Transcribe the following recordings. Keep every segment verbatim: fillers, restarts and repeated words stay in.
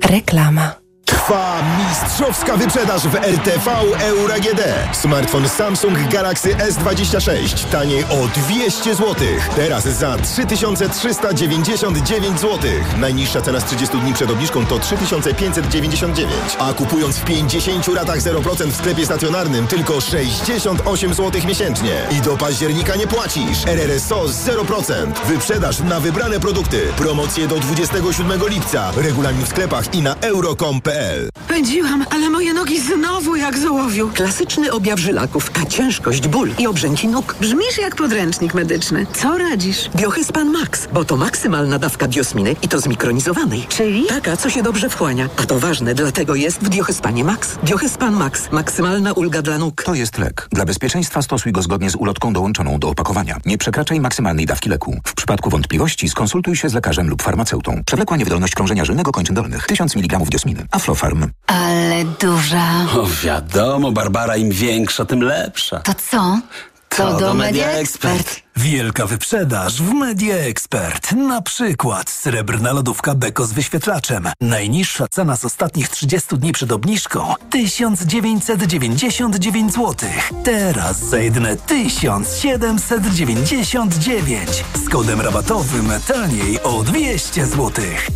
Reklama. Trwa mistrzowska wyprzedaż w R T V Euro A G D. Smartfon Samsung Galaxy S dwadzieścia sześć taniej o dwieście złotych. Teraz za trzy tysiące trzysta dziewięćdziesiąt dziewięć złotych. Najniższa cena z trzydziestu dni przed obniżką to trzy tysiące pięćset dziewięćdziesiąt dziewięć. A kupując w pięćdziesięciu ratach zero procent w sklepie stacjonarnym tylko sześćdziesiąt osiem złotych miesięcznie. I do października nie płacisz. R R S O zero procent. Wyprzedaż na wybrane produkty. Promocje do dwudziestego siódmego lipca. Regulamin w sklepach i na euro kropka com kropka p l. Pędziłam, ale moje nogi znowu jak z ołowiu. Klasyczny objaw żylaków, a ciężkość, ból i obrzęki nóg. Brzmisz jak podręcznik medyczny. Co radzisz? Biohyspan Max, bo to maksymalna dawka diosminy i to zmikronizowanej. Czyli? Taka, co się dobrze wchłania. A to ważne, dlatego jest w Biohyspanie Max. Biohyspan Max. Maksymalna ulga dla nóg. To jest lek. Dla bezpieczeństwa stosuj go zgodnie z ulotką dołączoną do opakowania. Nie przekraczaj maksymalnej dawki leku. W przypadku wątpliwości skonsultuj się z lekarzem lub farmaceutą. Przewlekła niewydolność krążenia żylnego kończyn dolnych. tysiąc miligramów diosminy. Aflofarm. Ale duża. O wiadomo, Barbara, im większa, tym lepsza. To co? To, to do Media Expert. Wielka wyprzedaż w Media Expert. Na przykład srebrna lodówka Beko z wyświetlaczem. Najniższa cena z ostatnich trzydziestu dni przed obniżką tysiąc dziewięćset dziewięćdziesiąt dziewięć złotych. Teraz za jedyne tysiąc siedemset dziewięćdziesiąt dziewięć. Z kodem rabatowym taniej o dwieście złotych.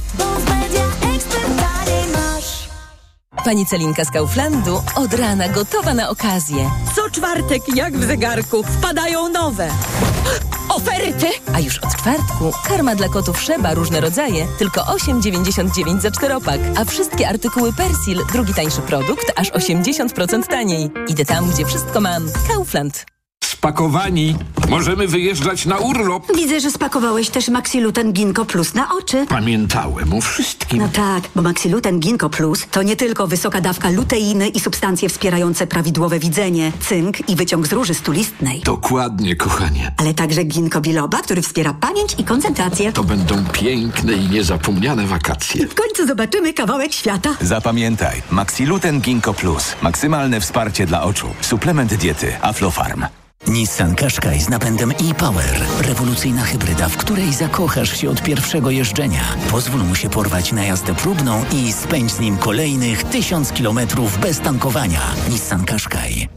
Pani Celinka z Kauflandu od rana gotowa na okazję. Co czwartek, jak w zegarku, wpadają nowe oferty. A już od czwartku karma dla kotów Szeba, różne rodzaje, tylko osiem dziewięćdziesiąt dziewięć za czteropak. A wszystkie artykuły Persil, drugi tańszy produkt, aż osiemdziesiąt procent taniej. Idę tam, gdzie wszystko mam. Kaufland. Spakowani. Możemy wyjeżdżać na urlop. Widzę, że spakowałeś też Maxiluten Ginkgo Plus na oczy. Pamiętałem o wszystkim. No tak, bo Maxiluten Ginkgo Plus to nie tylko wysoka dawka luteiny i substancje wspierające prawidłowe widzenie, cynk i wyciąg z róży stulistnej. Dokładnie, kochanie. Ale także ginkgo biloba, który wspiera pamięć i koncentrację. To będą piękne i niezapomniane wakacje. W końcu zobaczymy kawałek świata. Zapamiętaj, Maxiluten Ginkgo Plus. Maksymalne wsparcie dla oczu. Suplement diety Aflofarm. Nissan Qashqai z napędem e-Power. Rewolucyjna hybryda, w której zakochasz się od pierwszego jeżdżenia. Pozwól mu się porwać na jazdę próbną i spędź z nim kolejnych tysiąc kilometrów bez tankowania. Nissan Qashqai.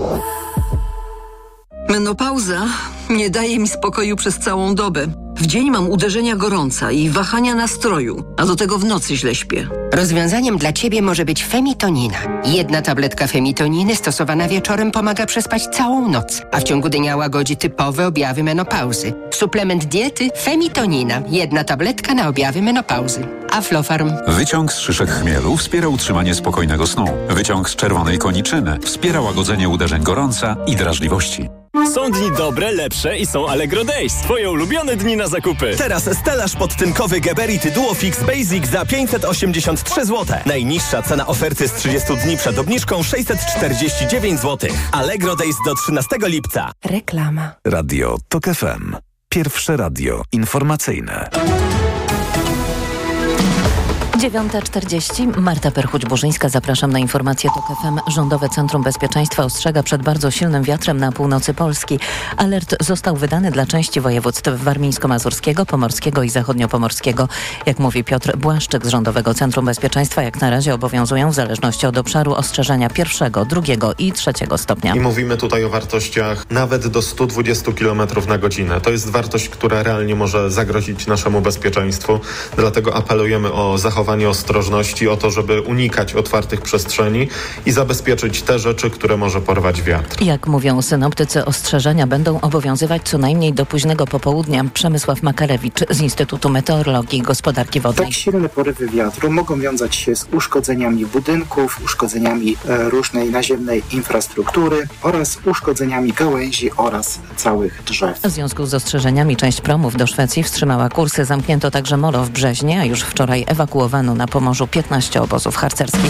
Menopauza nie daje mi spokoju przez całą dobę. W dzień mam uderzenia gorąca i wahania nastroju, a do tego w nocy źle śpię. Rozwiązaniem dla Ciebie może być Femitonina. Jedna tabletka Femitoniny stosowana wieczorem pomaga przespać całą noc, a w ciągu dnia łagodzi typowe objawy menopauzy. Suplement diety Femitonina. Jedna tabletka na objawy menopauzy. Aflofarm. Wyciąg z szyszek chmielu wspiera utrzymanie spokojnego snu. Wyciąg z czerwonej koniczyny wspiera łagodzenie uderzeń gorąca i drażliwości. Są dni dobre, lepsze i są Allegro Days. Twoje ulubione dni na zakupy. Teraz stelaż podtynkowy Geberit Duofix Basic za pięćset osiemdziesiąt trzy złote. Najniższa cena oferty z trzydziestu dni przed obniżką sześćset czterdzieści dziewięć złotych. Allegro Days do trzynastego lipca. Reklama. Radio TOK F M. Pierwsze radio informacyjne. dziewiąta czterdzieści. Marta Perchuć-Burzyńska. Zapraszam na informacje TOK F M. Rządowe Centrum Bezpieczeństwa ostrzega przed bardzo silnym wiatrem na północy Polski. Alert został wydany dla części województw warmińsko-mazurskiego, pomorskiego i zachodniopomorskiego. Jak mówi Piotr Błaszczyk z Rządowego Centrum Bezpieczeństwa, jak na razie obowiązują w zależności od obszaru ostrzeżenia pierwszego, drugiego i trzeciego stopnia. I mówimy tutaj o wartościach nawet do stu dwudziestu kilometrów na godzinę. To jest wartość, która realnie może zagrozić naszemu bezpieczeństwu. Dlatego apelujemy o zachowanie ostrożności, o to, żeby unikać otwartych przestrzeni i zabezpieczyć te rzeczy, które może porwać wiatr. Jak mówią synoptycy, ostrzeżenia będą obowiązywać co najmniej do późnego popołudnia. Przemysław Makarewicz z Instytutu Meteorologii i Gospodarki Wodnej. Tak silne porywy wiatru mogą wiązać się z uszkodzeniami budynków, uszkodzeniami e, różnej naziemnej infrastruktury oraz uszkodzeniami gałęzi oraz całych drzew. W związku z ostrzeżeniami część promów do Szwecji wstrzymała kursy. Zamknięto także molo w Brzeźnie, a już wczoraj ewakuowano na Pomorzu piętnaście obozów harcerskich.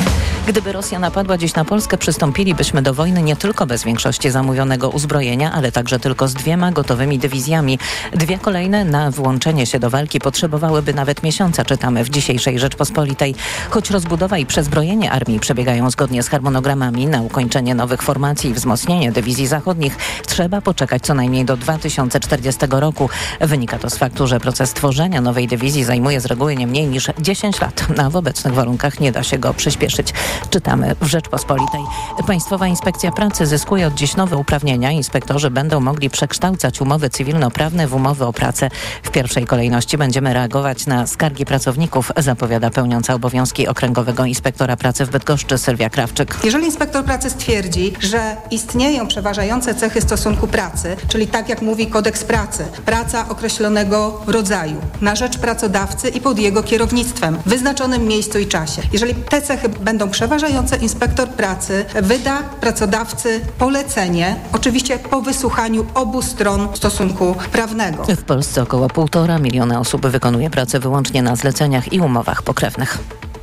Gdyby Rosja napadła dziś na Polskę, przystąpilibyśmy do wojny nie tylko bez większości zamówionego uzbrojenia, ale także tylko z dwiema gotowymi dywizjami. Dwie kolejne na włączenie się do walki potrzebowałyby nawet miesiąca, czytamy w dzisiejszej Rzeczpospolitej. Choć rozbudowa i przezbrojenie armii przebiegają zgodnie z harmonogramami, na ukończenie nowych formacji i wzmocnienie dywizji zachodnich trzeba poczekać co najmniej do dwa tysiące czterdziestego roku. Wynika to z faktu, że proces tworzenia nowej dywizji zajmuje z reguły nie mniej niż dziesięć lat, a w obecnych warunkach nie da się go przyspieszyć. Czytamy w Rzeczpospolitej. Państwowa Inspekcja Pracy zyskuje od dziś nowe uprawnienia. Inspektorzy będą mogli przekształcać umowy cywilnoprawne w umowy o pracę. W pierwszej kolejności będziemy reagować na skargi pracowników, zapowiada pełniąca obowiązki Okręgowego Inspektora Pracy w Bydgoszczy Sylwia Krawczyk. Jeżeli inspektor pracy stwierdzi, że istnieją przeważające cechy stosunku pracy, czyli tak jak mówi kodeks pracy, praca określonego rodzaju na rzecz pracodawcy i pod jego kierownictwem, w wyznaczonym miejscu i czasie. Jeżeli te cechy będą przeważające, inspektor pracy wyda pracodawcy polecenie, oczywiście po wysłuchaniu obu stron stosunku prawnego. W Polsce około półtora miliona osób wykonuje pracę wyłącznie na zleceniach i umowach pokrewnych.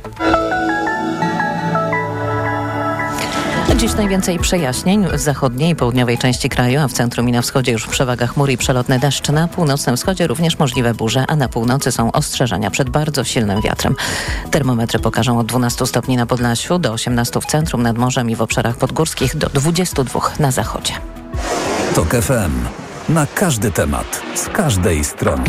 Dziś najwięcej przejaśnień w zachodniej i południowej części kraju, a w centrum i na wschodzie już przewaga chmur i przelotny deszcz. Na północnym wschodzie również możliwe burze, a na północy są ostrzeżenia przed bardzo silnym wiatrem. Termometry pokażą od dwunastu stopni na Podlasiu, do osiemnastu w centrum, nad morzem i w obszarach podgórskich, do dwudziestu dwóch na zachodzie. TOK F M. Na każdy temat, z każdej strony.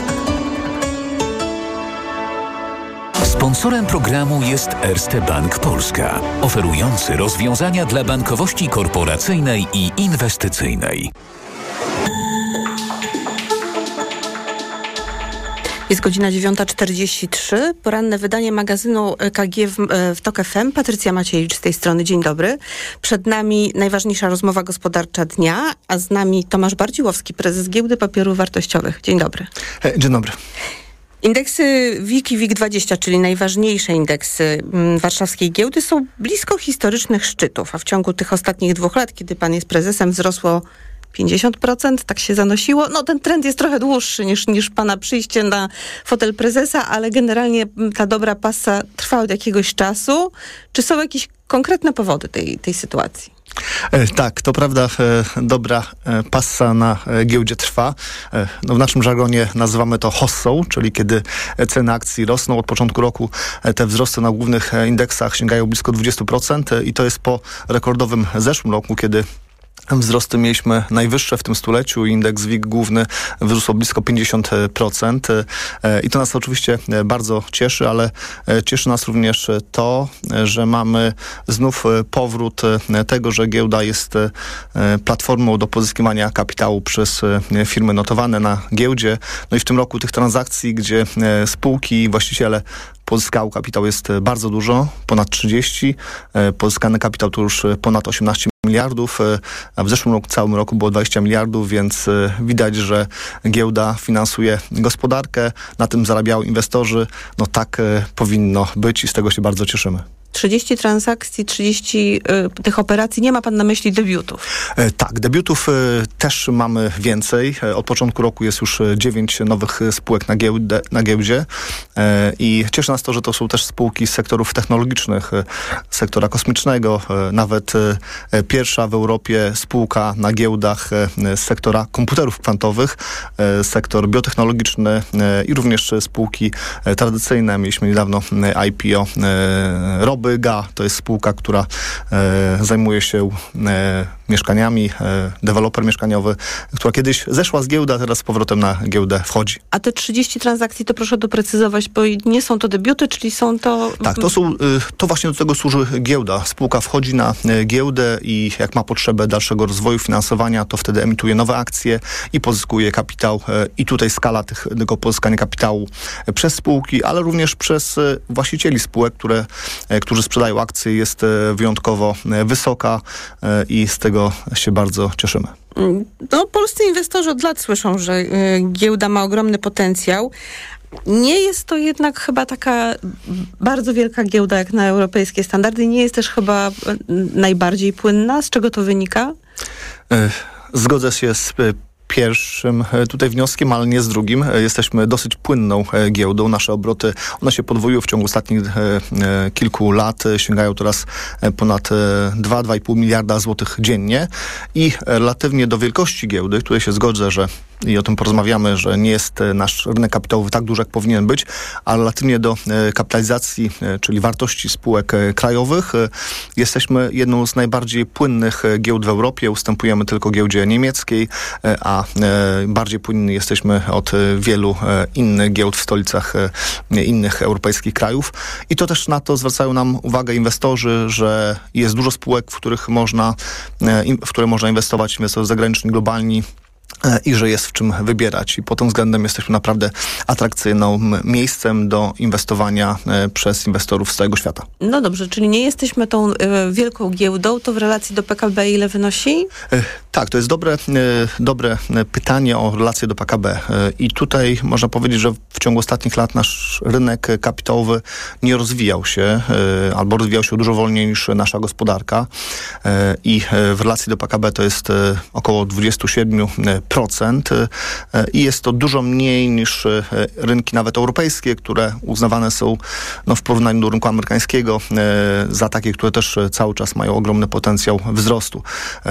Sponsorem programu jest Erste Bank Polska, oferujący rozwiązania dla bankowości korporacyjnej i inwestycyjnej. Jest godzina dziewiąta czterdzieści trzy. Poranne wydanie magazynu K G w, w TOK F M. Patrycja Maciejewicz z tej strony. Dzień dobry. Przed nami najważniejsza rozmowa gospodarcza dnia, a z nami Tomasz Bardziłowski, prezes Giełdy Papierów Wartościowych. Dzień dobry. Dzień dobry. Indeksy W I K i W I K dwadzieścia, czyli najważniejsze indeksy warszawskiej giełdy, są blisko historycznych szczytów, a w ciągu tych ostatnich dwóch lat, kiedy pan jest prezesem, wzrosło pięćdziesiąt procent, tak się zanosiło. No ten trend jest trochę dłuższy niż, niż pana przyjście na fotel prezesa, ale generalnie ta dobra pasa trwa od jakiegoś czasu. Czy są jakieś konkretne powody tej, tej sytuacji? E, tak, to prawda, e, dobra e, passa na e, giełdzie trwa. E, no w naszym żargonie nazywamy to hossą, czyli kiedy ceny akcji rosną. Od początku roku e, te wzrosty na głównych e, indeksach sięgają blisko dwadzieścia procent e, i to jest po rekordowym zeszłym roku, kiedy wzrosty mieliśmy najwyższe w tym stuleciu. Indeks W I K główny wyrósł o blisko pięćdziesiąt procent i to nas oczywiście bardzo cieszy, ale cieszy nas również to, że mamy znów powrót tego, że giełda jest platformą do pozyskiwania kapitału przez firmy notowane na giełdzie. No i w tym roku tych transakcji, gdzie spółki i właściciele pozyskał kapitał, jest bardzo dużo, ponad trzydzieści. Pozyskany kapitał to już ponad osiemnaście miliardów, a w zeszłym roku, całym roku było dwadzieścia miliardów, więc widać, że giełda finansuje gospodarkę, na tym zarabiają inwestorzy. No tak powinno być i z tego się bardzo cieszymy. trzydzieści transakcji, trzydzieści y, tych operacji. Nie ma pan na myśli debiutów? E, tak, debiutów e, też mamy więcej. E, od początku roku jest już dziewięć nowych spółek na, giełdę, na giełdzie e, i cieszy nas to, że to są też spółki z sektorów technologicznych, e, sektora kosmicznego, e, nawet e, pierwsza w Europie spółka na giełdach e, z sektora komputerów kwantowych, e, sektor biotechnologiczny e, i również spółki e, tradycyjne. Mieliśmy niedawno e, I P O e, Robyga, to jest spółka, która e, zajmuje się e, mieszkaniami, e, deweloper mieszkaniowy, która kiedyś zeszła z giełdy, a teraz z powrotem na giełdę wchodzi. A te trzydzieści transakcji to proszę doprecyzować, bo nie są to debiuty, czyli są to... Tak, to, są, to właśnie do tego służy giełda. Spółka wchodzi na giełdę i jak ma potrzebę dalszego rozwoju, finansowania, to wtedy emituje nowe akcje i pozyskuje kapitał. I tutaj skala tych, tego pozyskania kapitału przez spółki, ale również przez właścicieli spółek, które, którzy sprzedają akcje, jest wyjątkowo wysoka i z tego się bardzo cieszymy. No, polscy inwestorzy od lat słyszą, że y, giełda ma ogromny potencjał. Nie jest to jednak chyba taka bardzo wielka giełda jak na europejskie standardy. Nie jest też chyba najbardziej płynna. Z czego to wynika? Zgodzę się z pierwszym tutaj wnioskiem, ale nie z drugim. Jesteśmy dosyć płynną giełdą. Nasze obroty, one się podwoiły w ciągu ostatnich kilku lat. Sięgają teraz ponad dwa do dwóch i pół miliarda złotych dziennie i relatywnie do wielkości giełdy, której się zgodzę, że i o tym porozmawiamy, że nie jest nasz rynek kapitałowy tak duży, jak powinien być, a relatywnie do kapitalizacji, czyli wartości spółek krajowych, jesteśmy jedną z najbardziej płynnych giełd w Europie. Ustępujemy tylko giełdzie niemieckiej, a bardziej płynni jesteśmy od wielu innych giełd w stolicach innych europejskich krajów. I to też na to zwracają nam uwagę inwestorzy, że jest dużo spółek, w których można, w które można inwestować, inwestorzy zagraniczni, globalni, i że jest w czym wybierać. I pod tym względem jesteśmy naprawdę atrakcyjnym miejscem do inwestowania przez inwestorów z całego świata. No dobrze, czyli nie jesteśmy tą y, wielką giełdą, to w relacji do P K B ile wynosi? Y, tak, to jest dobre, y, dobre pytanie o relację do P K B. Y, I tutaj można powiedzieć, że w ciągu ostatnich lat nasz rynek kapitałowy nie rozwijał się, y, albo rozwijał się dużo wolniej niż nasza gospodarka. Y, I w relacji do P K B to jest y, około dwadzieścia siedem procent i jest to dużo mniej niż rynki nawet europejskie, które uznawane są no, w porównaniu do rynku amerykańskiego za takie, które też cały czas mają ogromny potencjał wzrostu.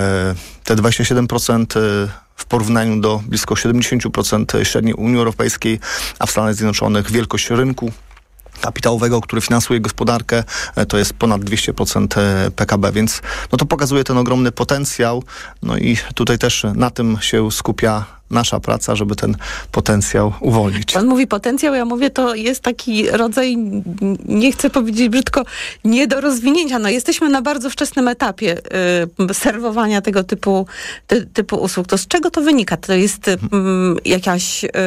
Te dwadzieścia siedem procent w porównaniu do blisko siedemdziesiąt procent średniej Unii Europejskiej, a w Stanach Zjednoczonych wielkość rynku kapitałowego, który finansuje gospodarkę, to jest ponad dwieście procent P K B, więc no to pokazuje ten ogromny potencjał. No i tutaj też na tym się skupia nasza praca, żeby ten potencjał uwolnić. Pan mówi potencjał, ja mówię, to jest taki rodzaj, nie chcę powiedzieć brzydko, nie do rozwinięcia. No jesteśmy na bardzo wczesnym etapie y, serwowania tego typu, ty, typu usług. To z czego to wynika? To jest y, jakaś... Y,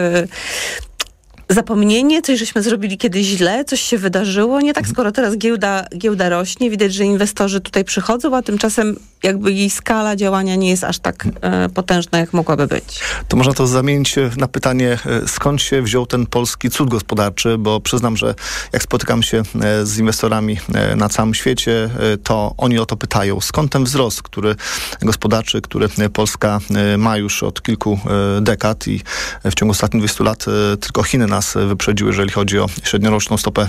zapomnienie, coś żeśmy zrobili kiedyś źle, coś się wydarzyło, nie tak, skoro teraz giełda, giełda rośnie, widać, że inwestorzy tutaj przychodzą, a tymczasem jakby jej skala działania nie jest aż tak e, potężna, jak mogłaby być. To można to zamienić na pytanie, skąd się wziął ten polski cud gospodarczy, bo przyznam, że jak spotykam się z inwestorami na całym świecie, to oni o to pytają. Skąd ten wzrost, który gospodarczy, który Polska ma już od kilku dekad i w ciągu ostatnich dwudziestu lat tylko Chiny nas wyprzedziły, jeżeli chodzi o średnioroczną stopę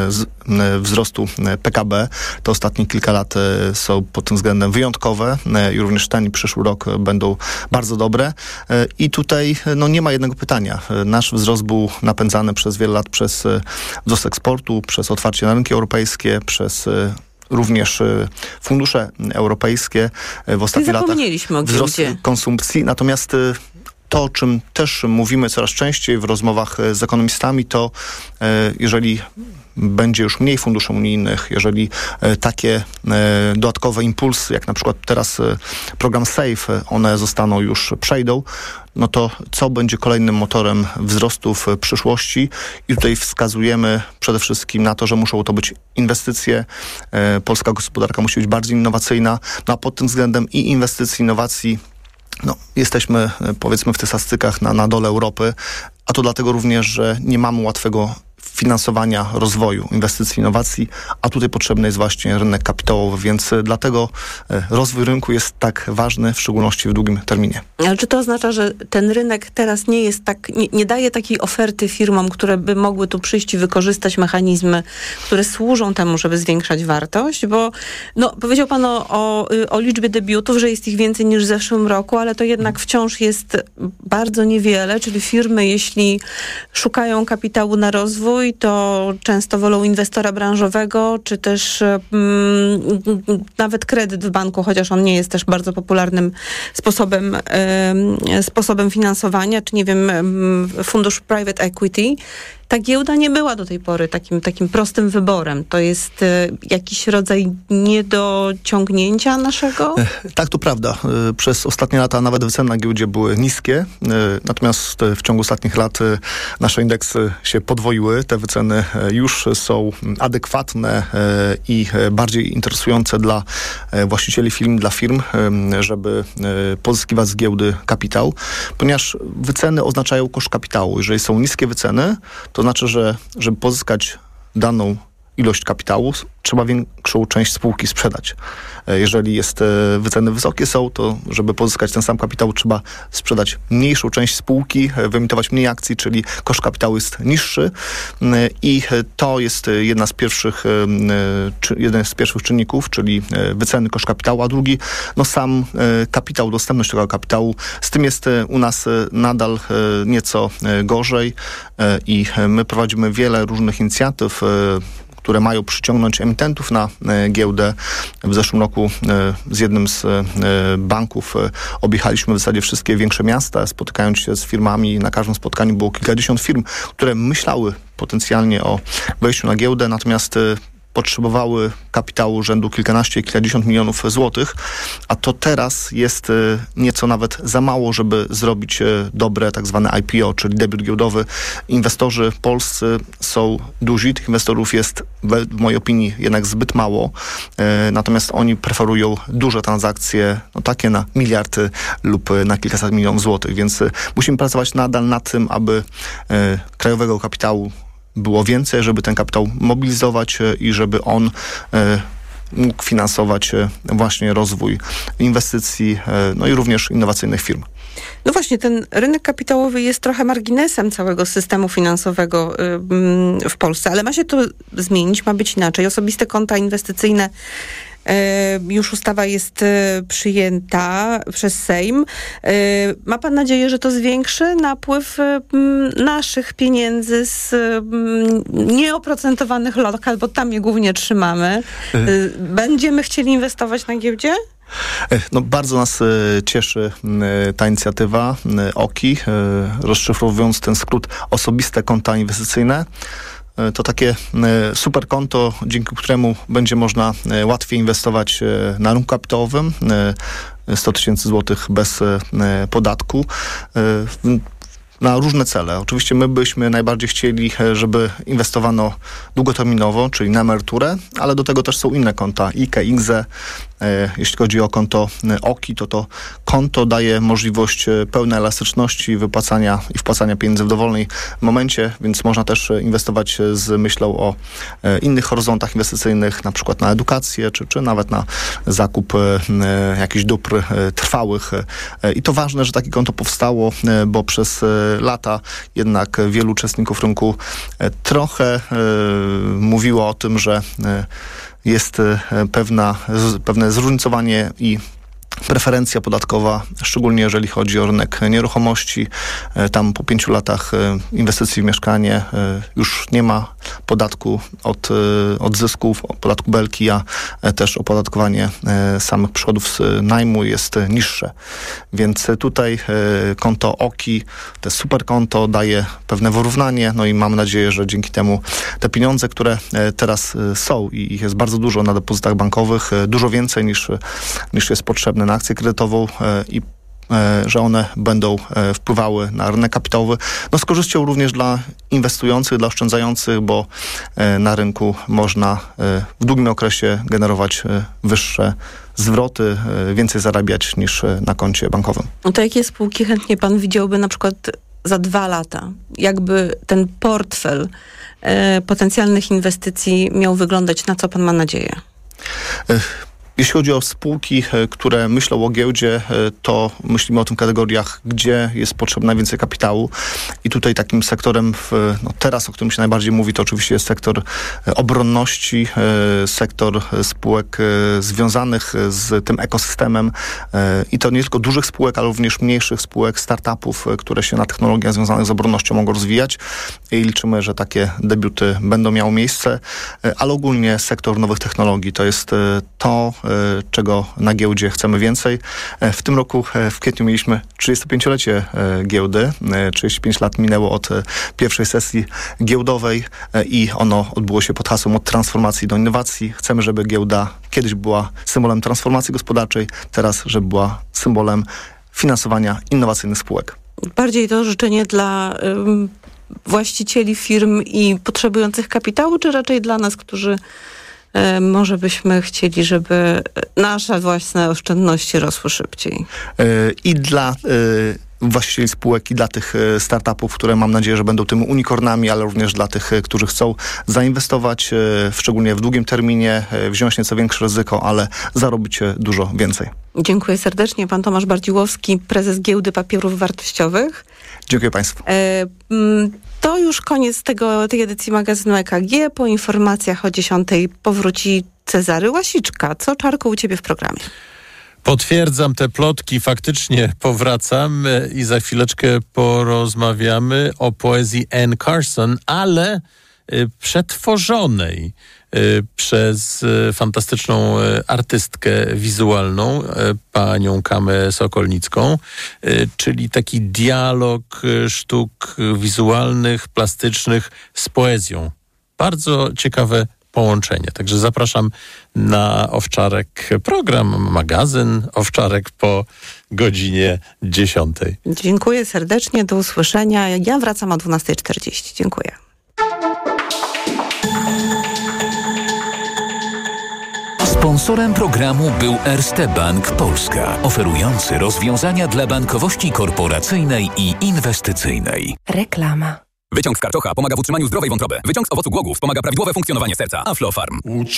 wzrostu P K B. To ostatnie kilka lat są pod tym względem wyjątkowe i również ten i przyszły rok będą bardzo dobre. I tutaj no, nie ma jednego pytania. Nasz wzrost był napędzany przez wiele lat przez wzrost eksportu, przez otwarcie na rynki europejskie, przez również fundusze europejskie. W ostatnich latach wzrost konsumpcji. Natomiast to, o czym też mówimy coraz częściej w rozmowach z ekonomistami, to jeżeli będzie już mniej funduszy unijnych, jeżeli takie dodatkowe impulsy, jak na przykład teraz program SAFE, one zostaną już, przejdą, no to co będzie kolejnym motorem wzrostu w przyszłości? I tutaj wskazujemy przede wszystkim na to, że muszą to być inwestycje. Polska gospodarka musi być bardziej innowacyjna, no a pod tym względem i inwestycji, innowacji, no, jesteśmy, powiedzmy, w tych statystykach na, na dole Europy, a to dlatego również, że nie mamy łatwego finansowania rozwoju, inwestycji, innowacji, a tutaj potrzebny jest właśnie rynek kapitałowy, więc dlatego rozwój rynku jest tak ważny, w szczególności w długim terminie. Ale czy to oznacza, że ten rynek teraz nie jest tak, nie, nie daje takiej oferty firmom, które by mogły tu przyjść i wykorzystać mechanizmy, które służą temu, żeby zwiększać wartość? Bo no, powiedział pan o, o, o liczbie debiutów, że jest ich więcej niż w zeszłym roku, ale to jednak wciąż jest bardzo niewiele, czyli firmy, jeśli szukają kapitału na rozwój, to często wolą inwestora branżowego, czy też mm, nawet kredyt w banku, chociaż on nie jest też bardzo popularnym sposobem, y, sposobem finansowania, czy nie wiem, y, fundusz private equity. Ta giełda nie była do tej pory takim, takim prostym wyborem. To jest y, jakiś rodzaj niedociągnięcia naszego? Tak, to prawda. Przez ostatnie lata nawet wyceny na giełdzie były niskie, natomiast w ciągu ostatnich lat nasze indeksy się podwoiły. Te wyceny już są adekwatne i bardziej interesujące dla właścicieli firm, dla firm, żeby pozyskiwać z giełdy kapitał, ponieważ wyceny oznaczają koszt kapitału. Jeżeli są niskie wyceny, to znaczy, że żeby pozyskać daną ilość kapitału, trzeba większą część spółki sprzedać. Jeżeli jest wyceny wysokie są, to żeby pozyskać ten sam kapitał, trzeba sprzedać mniejszą część spółki, wyemitować mniej akcji, czyli koszt kapitału jest niższy i to jest jedna z pierwszych, jeden z pierwszych czynników, czyli wyceny koszt kapitału, a drugi, no sam kapitał, dostępność tego kapitału. Z tym jest u nas nadal nieco gorzej i my prowadzimy wiele różnych inicjatyw, które mają przyciągnąć emitentów na e, giełdę. W zeszłym roku e, z jednym z e, banków e, objechaliśmy w zasadzie wszystkie większe miasta, spotykając się z firmami. Na każdym spotkaniu było kilkadziesiąt firm, które myślały potencjalnie o wejściu na giełdę, natomiast e, potrzebowały kapitału rzędu kilkanaście, kilkadziesiąt milionów złotych, a to teraz jest nieco nawet za mało, żeby zrobić dobre tak zwane I P O, czyli debiut giełdowy. Inwestorzy polscy są duzi, tych inwestorów jest w mojej opinii jednak zbyt mało, natomiast oni preferują duże transakcje, no takie na miliardy lub na kilkaset milionów złotych, więc musimy pracować nadal nad tym, aby krajowego kapitału było więcej, żeby ten kapitał mobilizować i żeby on e, mógł finansować e, właśnie rozwój inwestycji, e, no i również innowacyjnych firm. No właśnie, ten rynek kapitałowy jest trochę marginesem całego systemu finansowego y, w Polsce, ale ma się to zmienić, ma być inaczej. Osobiste konta inwestycyjne, już ustawa jest przyjęta przez Sejm. Ma pan nadzieję, że to zwiększy napływ naszych pieniędzy z nieoprocentowanych lokal, bo tam je głównie trzymamy. Będziemy chcieli inwestować na giełdzie? No, bardzo nas e, cieszy e, ta inicjatywa e, O K I, e, rozszyfrowując ten skrót osobiste konta inwestycyjne. To takie super konto, dzięki któremu będzie można łatwiej inwestować na rynku kapitałowym. sto tysięcy złotych bez podatku. Na różne cele. Oczywiście my byśmy najbardziej chcieli, żeby inwestowano długoterminowo, czyli na emeryturę, ale do tego też są inne konta, I K E, I K Z E. Jeśli chodzi o konto O K I, to to konto daje możliwość pełnej elastyczności wypłacania i wpłacania pieniędzy w dowolnym momencie, więc można też inwestować z myślą o innych horyzontach inwestycyjnych, na przykład na edukację, czy, czy nawet na zakup jakichś dóbr trwałych. I to ważne, że takie konto powstało, bo przez lata jednak wielu uczestników rynku trochę mówiło o tym, że jest pewna, pewne zróżnicowanie i preferencja podatkowa, szczególnie jeżeli chodzi o rynek nieruchomości. Tam po pięciu latach inwestycji w mieszkanie już nie ma podatku od, od zysków, podatku belki, a też opodatkowanie samych przychodów z najmu jest niższe. Więc tutaj konto O K I, to super konto, daje pewne wyrównanie, no i mam nadzieję, że dzięki temu te pieniądze, które teraz są i ich jest bardzo dużo na depozytach bankowych, dużo więcej niż, niż jest potrzebne na akcję kredytową i że one będą wpływały na rynek kapitałowy. No z korzyścią również dla inwestujących, dla oszczędzających, bo na rynku można w długim okresie generować wyższe zwroty, więcej zarabiać niż na koncie bankowym. No to jakie spółki chętnie pan widziałby na przykład za dwa lata? Jakby ten portfel e, potencjalnych inwestycji miał wyglądać? Na co pan ma nadzieję? Jeśli chodzi o spółki, które myślą o giełdzie, to myślimy o tych kategoriach, gdzie jest potrzebne najwięcej kapitału. I tutaj takim sektorem, w, no teraz, o którym się najbardziej mówi, to oczywiście jest sektor obronności, sektor spółek związanych z tym ekosystemem. I to nie tylko dużych spółek, ale również mniejszych spółek, startupów, które się na technologiach związanych z obronnością mogą rozwijać. I liczymy, że takie debiuty będą miały miejsce. Ale ogólnie sektor nowych technologii to jest to, czego na giełdzie chcemy więcej. W tym roku w kwietniu mieliśmy trzydziestopięciolecie giełdy. trzydzieści pięć lat minęło od pierwszej sesji giełdowej i ono odbyło się pod hasłem od transformacji do innowacji. Chcemy, żeby giełda kiedyś była symbolem transformacji gospodarczej, teraz, żeby była symbolem finansowania innowacyjnych spółek. Bardziej to życzenie dla ym, właścicieli firm i potrzebujących kapitału, czy raczej dla nas, którzy może byśmy chcieli, żeby nasze własne oszczędności rosły szybciej? I dla właścicieli spółek i dla tych startupów, które mam nadzieję, że będą tymi unikornami, ale również dla tych, którzy chcą zainwestować, szczególnie w długim terminie, wziąć nieco większe ryzyko, ale zarobić dużo więcej. Dziękuję serdecznie. Pan Tomasz Bardziłowski, prezes Giełdy Papierów Wartościowych. Dziękuję Państwu. E, to już koniec tego, tej edycji magazynu E K G. Po informacjach o dziesiątej powróci Cezary Łasiczka. Co, Czarku, u ciebie w programie? Potwierdzam te plotki, faktycznie powracam i za chwileczkę porozmawiamy o poezji Anne Carson, ale przetworzonej przez fantastyczną artystkę wizualną, panią Kamę Sokolnicką, czyli taki dialog sztuk wizualnych, plastycznych z poezją. Bardzo ciekawe połączenie. Także zapraszam na Owczarek program, magazyn Owczarek po godzinie dziesiątej. Dziękuję serdecznie, do usłyszenia. Ja wracam o dwunasta czterdzieści. Dziękuję. Sponsorem programu był Erste Bank Polska, oferujący rozwiązania dla bankowości korporacyjnej i inwestycyjnej. Reklama. Wyciąg z karczocha pomaga w utrzymaniu zdrowej wątroby. Wyciąg z owocu głogów pomaga prawidłowe funkcjonowanie serca. Aflofarm.